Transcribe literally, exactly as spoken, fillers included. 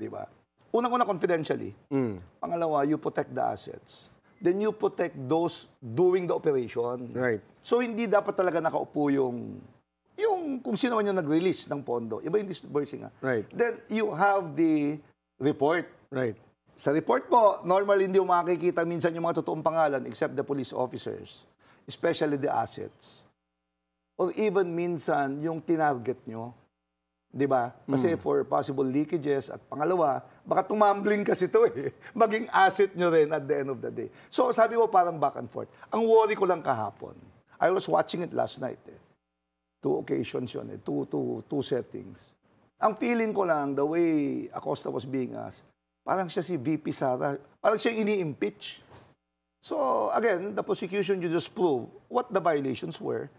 Di ba? Unang-una, confidentially. Mm. Pangalawa, you protect the assets. Then you protect those doing the operation. Right. So, hindi dapat talaga nakaupo yung, yung kung sino man yung nag-release ng pondo. Iba yung disbursing. Ha? Right. Then you have the report. Right. Sa report mo, normally hindi mo makikita minsan yung mga totoong pangalan except the police officers, especially the assets. Or even minsan yung tinarget nyo. Di ba? Kasi mm. for possible leakages at pangalawa, baka tumambling kasi ito eh. Maging asset nyo rin at the end of the day. So sabi ko parang back and forth. Ang worry ko lang kahapon, I was watching it last night eh. Two occasions yun eh. Two, two, two settings. Ang feeling ko lang, the way Acosta was being asked, parang siya si V P Sara, parang siya ini-impeach. So again, the prosecution you just prove what the violations were.